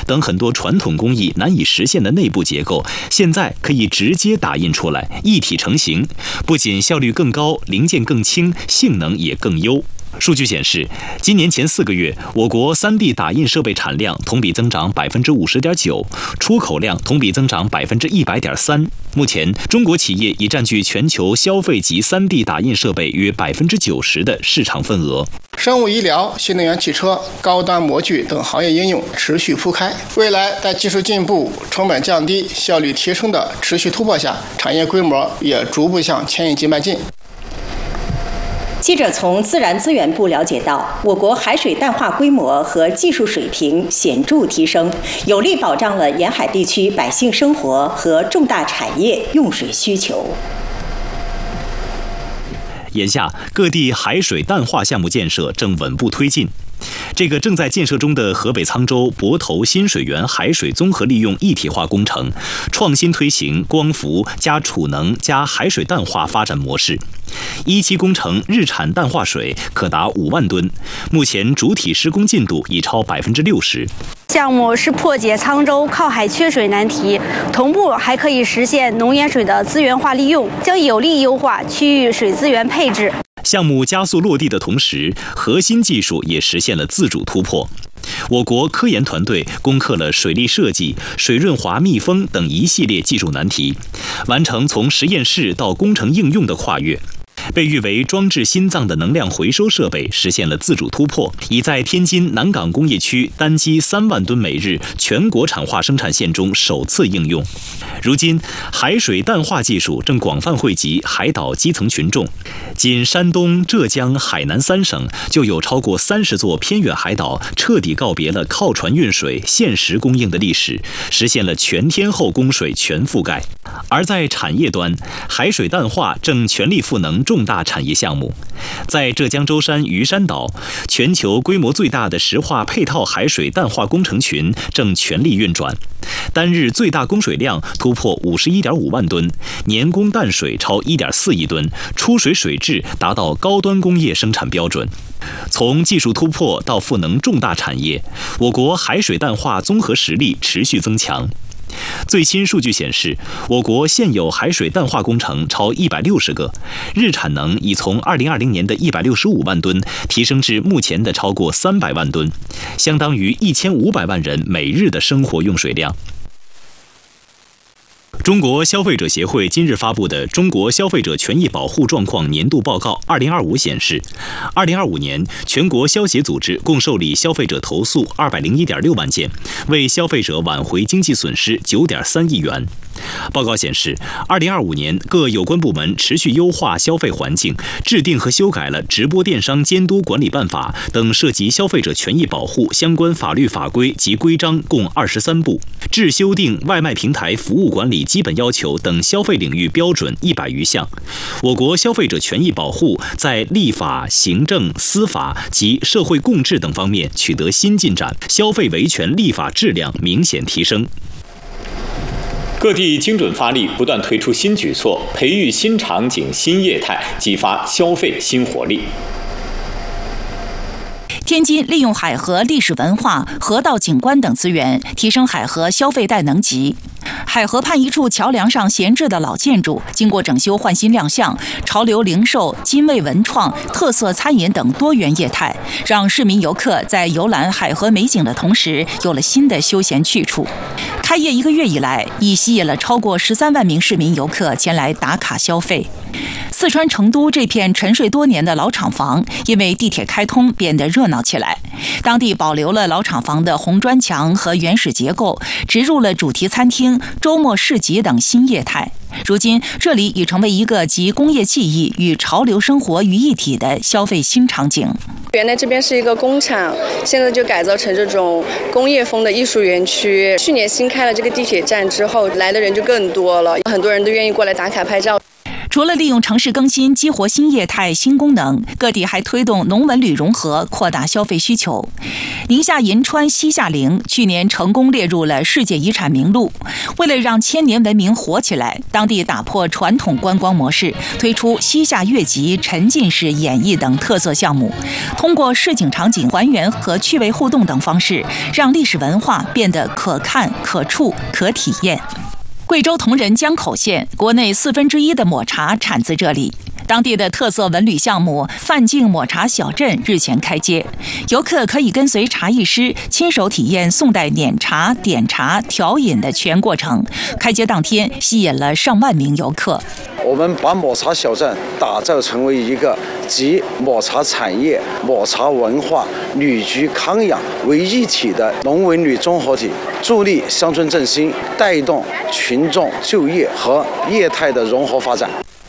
等很多传统工艺难以实现的内部结构，现在可以直接打印出来，一体成型，不仅效率更高，零件更轻，性能也更优。数据显示，今年前4个月，我国3D 打印设备产量同比增长50.9%，出口量同比增长100.3%。目前，中国企业已占据全球消费级3D 打印设备约90%的市场份额。 生物医疗、新能源汽车、高端模具等行业应用持续铺开。未来在技术进步、成本降低、效率提升的持续突破下，产业规模也逐步向千亿级迈进。 记者从自然资源部了解到，我国海水淡化规模和技术水平显著提升，有力保障了沿海地区百姓生活和重大产业用水需求。 眼下，各地海水淡化项目建设正稳步推进。这个正在建设中的河北沧州泊头新水源海水综合利用一体化工程，创新推行光伏加储能加海水淡化发展模式。1期工程日产淡化水可达5万吨，目前主体施工进度已超60%。 项目是破解沧州靠海缺水难题，同步还可以实现农盐水的资源化利用，将有力优化区域水资源配置。 项目加速落地的同时，核心技术也实现了自主突破。我国科研团队攻克了水利设计、水润滑密封等一系列技术难题，完成从实验室到工程应用的跨越。被誉为装置心脏的能量回收设备实现了自主突破，已在天津南港工业区单机3万吨每日全国产化生产线中首次应用。如今，海水淡化技术正广泛惠及海岛基层群众。仅山东、浙江、海南3省就有超过30座偏远海岛彻底告别了靠船运水、限时供应的历史，实现了全天候供水全覆盖。而在产业端，海水淡化正全力赋能重大产业项目。在浙江舟山鱼山岛，全球规模最大的石化配套海水淡化工程群正全力运转，单日最大供水量突破51.5万吨，年供淡水超1.4亿吨，出水水质达到高端工业生产标准。从技术突破到赋能重大产业，我国海水淡化综合实力持续增强。最新数据显示，我国现有海水淡化工程超160个，日产能已从2020年的165万吨提升至目前的超过300万吨，相当于1500万人每日的生活用水量。中国消费者协会今日发布的《中国消费者权益保护状况年度报告2025》显示，2025年全国消协组织共受理消费者投诉201.6万件，为消费者挽回经济损失9.3亿元。报告显示，2025年各有关部门持续优化消费环境，制定和修改了《直播电商监督管理办法》等涉及消费者权益保护相关法律法规及规章共23部，制修订外卖平台服务管理基本要求等消费领域标准100余项。我国消费者权益保护在立法、行政、司法及社会共治等方面取得新进展，消费维权立法质量明显提升。 各地精准发力，不断推出新举措，培育新场景、新业态，激发消费新活力。 天津利用海河历史文化、河道景观等资源，提升海河消费带能级。海河畔一处桥梁上闲置的老建筑，经过整修换新亮相，潮流零售、精卫文创、特色餐饮等多元业态，让市民游客在游览海河美景的同时，有了新的休闲去处。开业1个月以来，已吸引了超过13万名市民游客前来打卡消费。四川成都这片沉睡多年的老厂房，因为地铁开通变得热闹起来。当地保留了老厂房的红砖墙和原始结构，植入了主题餐厅、周末市集等新业态。如今，这里已成为一个集工业技艺与潮流生活于一体的消费新场景。 原来这边是一个工厂，现在就改造成这种工业风的艺术园区。去年新开了这个地铁站之后，来的人就更多了，很多人都愿意过来打卡拍照。 除了利用城市更新激活新业态新功能，各地还推动农文旅融合，扩大消费需求。宁夏银川西夏陵去年成功列入了世界遗产名录。为了让千年文明活起来，当地打破传统观光模式，推出西夏越级、沉浸式演绎等特色项目，通过市井场景还原和趣味互动等方式，让历史文化变得可看、可触、可体验。贵州铜仁江口县国内1/4的抹茶产自这里。当地的特色文旅项目范境抹茶小镇日前开街，游客可以跟随茶艺师亲手体验宋代碾茶、点茶、调饮的全过程。开街当天，吸引了上万名游客。 我们把抹茶小镇打造成为一个集抹茶产业、抹茶文化、旅居康养为一体的农文旅综合体，助力乡村振兴，带动群众就业和业态的融合发展。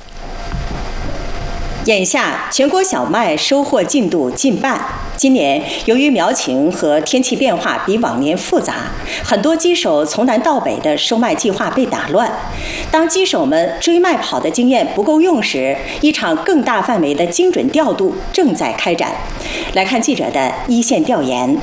眼下，全国小麦收获进度近半。今年由于苗情和天气变化比往年复杂，很多机手从南到北的收麦计划被打乱。当机手们追麦跑的经验不够用时，一场更大范围的精准调度正在开展。来看记者的一线调研。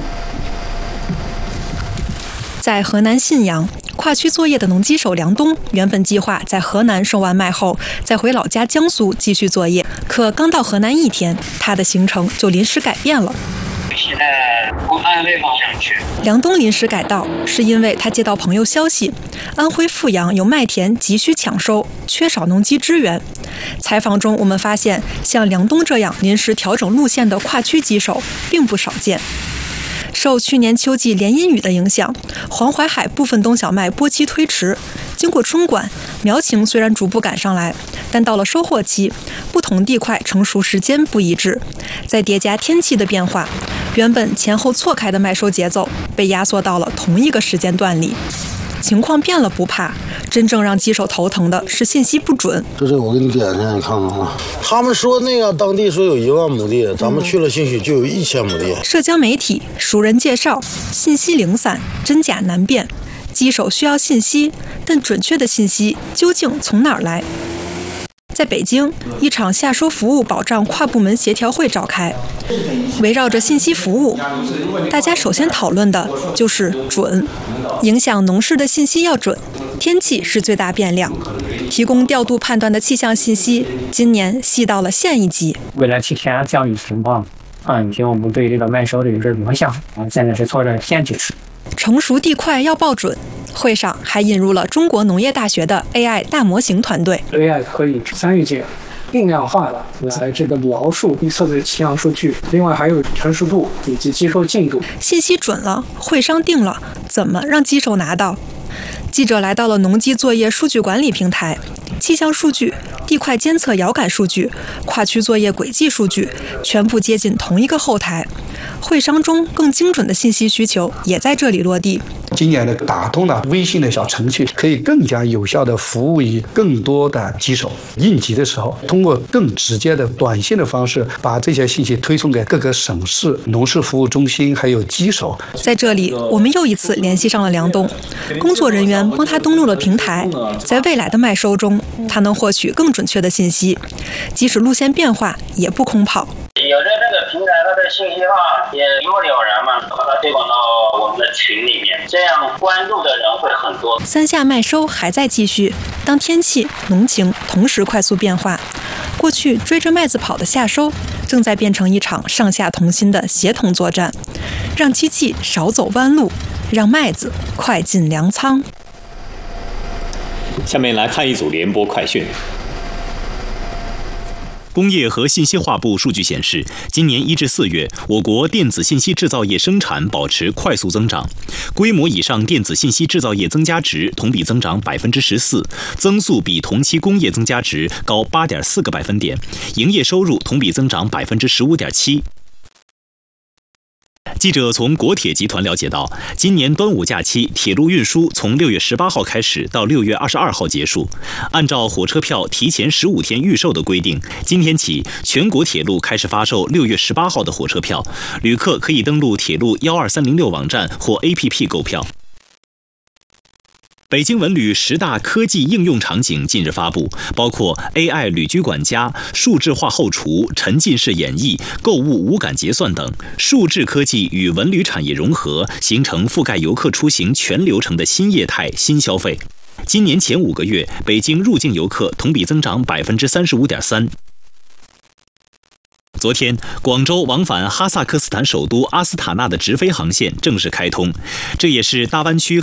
在河南信阳，跨区作业的农机手梁东原本计划在河南收完麦后，再回老家江苏继续作业。可刚到河南1天，他的行程就临时改变了。 现在往安徽方向去。 梁东临时改道，是因为他接到朋友消息，安徽阜阳有麦田急需抢收，缺少农机支援。采访中，我们发现像梁东这样临时调整路线的跨区机手并不少见。受去年秋季连阴雨的影响，黄淮海部分冬小麦播期推迟。经过春管，苗情虽然逐步赶上来，但到了收获期，不同地块成熟时间不一致，再叠加天气的变化，原本前后错开的麦收节奏被压缩到了同一个时间段里。情况变了不怕，真正让机手头疼的是信息不准。 就这我给你点一下，你看看啊。他们说那个当地说有1万亩地，咱们去了兴许就有1000亩地。 社交媒体熟人介绍，信息零散，真假难辨。机手需要信息，但准确的信息究竟从哪儿来？在北京，一场下收服务保障跨部门协调会召开，围绕着信息服务，大家首先讨论的就是准。影响农事的信息要准，天气是最大变量。提供调度判断的气象信息，今年细到了县一级。 为了提前降雨情况，以及我们对这个麦收的一个影响，现在是做着县级市。 成熟地块要报准。会上还引入了中国农业大学的 AI 大模型团队。 AI 可以参与进定量化的来这个描述预测的气象数据，另外还有成熟度以及机收进度。 信息准了，会商定了，怎么让机手拿到？记者来到了农机作业数据管理平台，气象数据、地块监测遥感数据、跨区作业轨迹数据全部接进同一个后台。会商中更精准的信息需求也在这里落地。 今年的打通了微信的小程序，可以更加有效的服务于更多的机手。应急的时候，通过更直接的短信的方式，把这些信息推送给各个省市农事服务中心，还有机手。 在这里，我们又一次联系上了梁东，工作人员帮他登录了平台。在未来的麦收中，他能获取更准确的信息，即使路线变化，也不空跑。 有着这个平台，它的信息化也一目了然嘛，把它推广到我们的群里面，这样关注的人会很多。 三夏麦收还在继续，当天气、农情同时快速变化，过去追着麦子跑的夏收，正在变成一场上下同心的协同作战，让机器少走弯路，让麦子快进粮仓。 下面来看一组联播快讯。 工业和信息化部数据显示，今年1至4月，我国电子信息制造业生产保持快速增长，规模以上电子信息制造业增加值同比增长14%，增速比同期工业增加值高8.4个百分点，营业收入同比增长15.7%。记者从国铁集团了解到，今年端午假期铁路运输从6月18号开始到6月22号结束。按照火车票提前15天预售的规定，今天起全国铁路开始发售6月18号的火车票，旅客可以登录铁路12306网站或 APP 购票。 北京文旅10大科技应用场景近日发布，包括 AI 旅居管家、数字化后厨、沉浸式演绎、购物无感结算等。数字科技与文旅产业融合，形成覆盖游客出行全流程的新业态、新消费。今年前5个月，北京入境游客同比增长35.3%。昨天，广州往返哈萨克斯坦首都阿斯塔纳的直飞航线正式开通，这也是大湾区